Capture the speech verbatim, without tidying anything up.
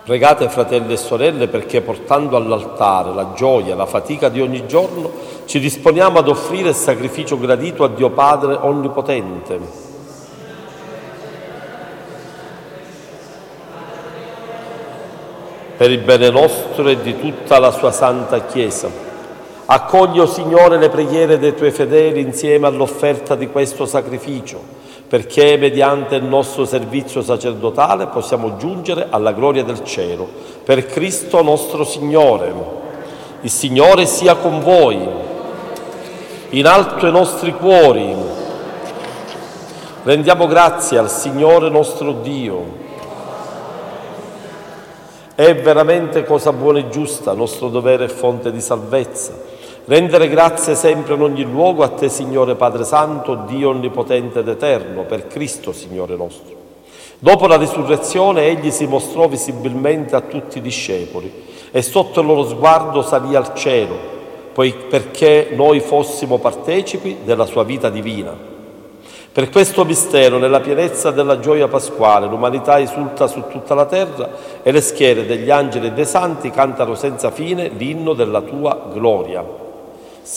Pregate, fratelli e sorelle, perché portando all'altare la gioia, la fatica di ogni giorno, ci disponiamo ad offrire il sacrificio gradito a Dio Padre Onnipotente. Per il bene nostro e di tutta la sua Santa Chiesa. Accogli, o Signore, le preghiere dei Tuoi fedeli insieme all'offerta di questo sacrificio, perché mediante il nostro servizio sacerdotale possiamo giungere alla gloria del cielo. Per Cristo nostro Signore. Il Signore sia con voi. In alto i nostri cuori. Rendiamo grazie al Signore nostro Dio. È veramente cosa buona e giusta, nostro dovere e fonte di salvezza, rendere grazie sempre in ogni luogo a Te, Signore Padre Santo, Dio Onnipotente ed Eterno, per Cristo, Signore nostro. Dopo la risurrezione Egli si mostrò visibilmente a tutti i discepoli e sotto il loro sguardo salì al cielo, poi perché noi fossimo partecipi della Sua vita divina. Per questo mistero, nella pienezza della gioia pasquale, l'umanità esulta su tutta la terra e le schiere degli angeli e dei santi cantano senza fine l'inno della Tua gloria.